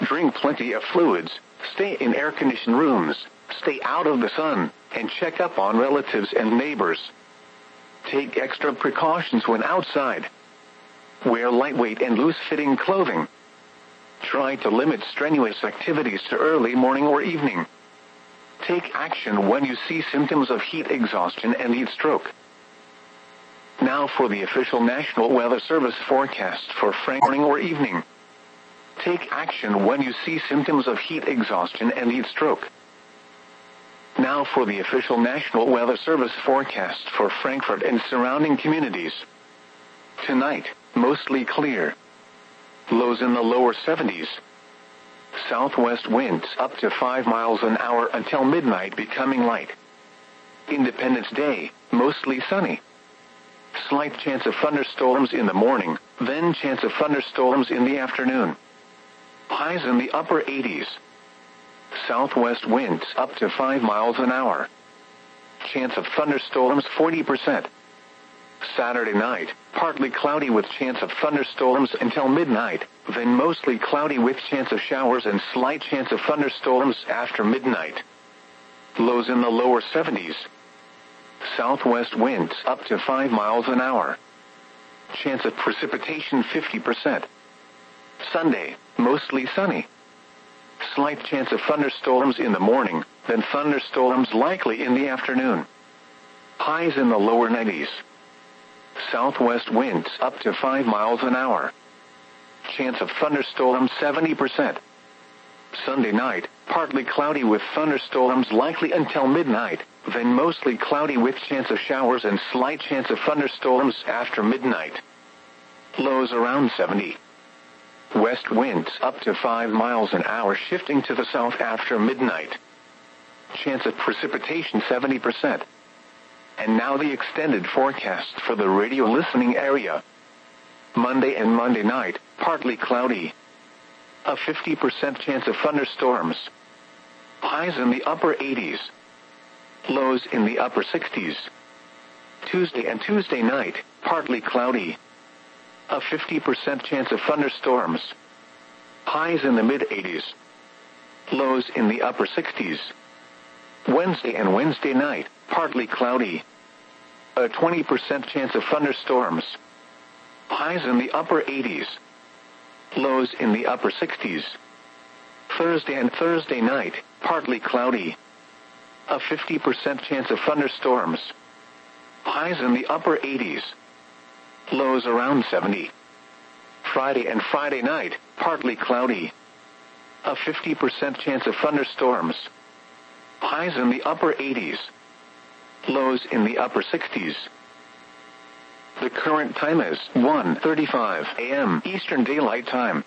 Drink plenty of fluids, stay in air-conditioned rooms, stay out of the sun, and check up on relatives and neighbors. Take extra precautions when outside. Wear lightweight and loose-fitting clothing. Try to limit strenuous activities to early morning or evening. Take action when you see symptoms of heat exhaustion and heat stroke. Now for the official National Weather Service forecast for Frankfurt morning or evening. Take action when you see symptoms of heat exhaustion and heat stroke. Now for the official National Weather Service forecast for Frankfurt and surrounding communities. Tonight, mostly clear. Lows in the lower 70s. Southwest winds up to 5 miles an hour until midnight, becoming light. Independence Day, mostly sunny. Slight chance of thunderstorms in the morning, then chance of thunderstorms in the afternoon. Highs in the upper 80s. Southwest winds up to 5 miles an hour. Chance of thunderstorms 40%. Saturday night, partly cloudy with chance of thunderstorms until midnight, then mostly cloudy with chance of showers and slight chance of thunderstorms after midnight. Lows in the lower 70s. Southwest winds up to 5 miles an hour. Chance of precipitation 50%. Sunday, mostly sunny. Slight chance of thunderstorms in the morning, then thunderstorms likely in the afternoon. Highs in the lower 90s. Southwest winds up to 5 miles an hour. Chance of thunderstorms 70%. Sunday night, partly cloudy with thunderstorms likely until midnight, then mostly cloudy with chance of showers and slight chance of thunderstorms after midnight. Lows around 70. West winds up to 5 miles an hour shifting to the south after midnight. Chance of precipitation 70%. And now the extended forecast for the radio listening area. Monday and Monday night, partly cloudy. A 50% chance of thunderstorms. Highs in the upper 80s. Lows in the upper 60s. Tuesday and Tuesday night, partly cloudy. A 50% chance of thunderstorms. Highs in the mid-80s. Lows in the upper 60s. Wednesday and Wednesday night, partly cloudy. A 20% chance of thunderstorms. Highs in the upper 80s. Lows in the upper 60s. Thursday and Thursday night, partly cloudy. A 50% chance of thunderstorms. Highs in the upper 80s. Lows around 70. Friday and Friday night, partly cloudy. A 50% chance of thunderstorms. Highs in the upper 80s. Lows in the upper 60s. The current time is 1:35 a.m. Eastern Daylight Time.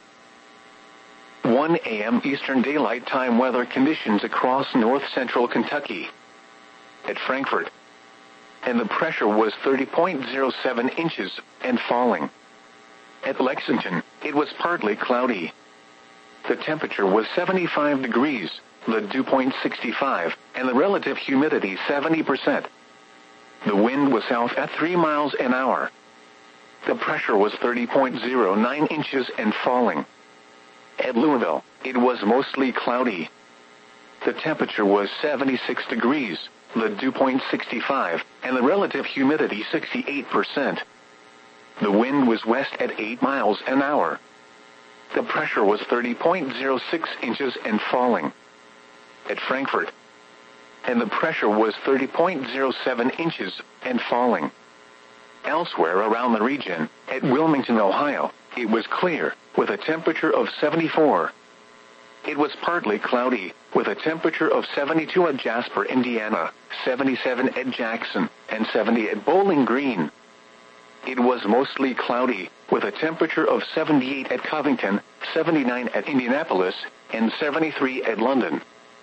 1 a.m. Eastern Daylight Time weather conditions across north-central Kentucky. At Frankfurt. And the pressure was 30.07 inches and falling. At Lexington, it was partly cloudy. The temperature was 75 degrees, the dew point 65, and the relative humidity 70%. The wind was south at 3 miles an hour. The pressure was 30.09 inches and falling. At Louisville, it was mostly cloudy. The temperature was 76 degrees, the dew point 65, and the relative humidity 68%. The wind was west at 8 miles an hour. The pressure was 30.06 inches and falling. At Frankfurt. And the pressure was 30.07 inches and falling. Elsewhere around the region, at Wilmington, Ohio, it was clear, with a temperature of 74. It was partly cloudy, with a temperature of 72 at Jasper, Indiana, 77 at Jackson, and 70 at Bowling Green. It was mostly cloudy, with a temperature of 78 at Covington, 79 at Indianapolis, and 73 at London.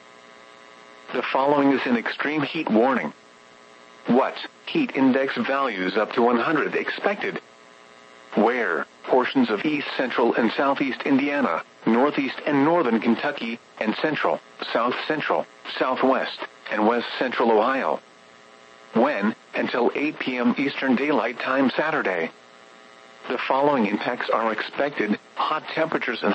The following is an extreme heat warning. What? Heat index values up to 100 expected. Where? Portions of east central and southeast Indiana, northeast and northern Kentucky, and central, south central, southwest, and west central Ohio. When? Until 8 p.m. Eastern Daylight Time Saturday. The following impacts are expected: hot temperatures and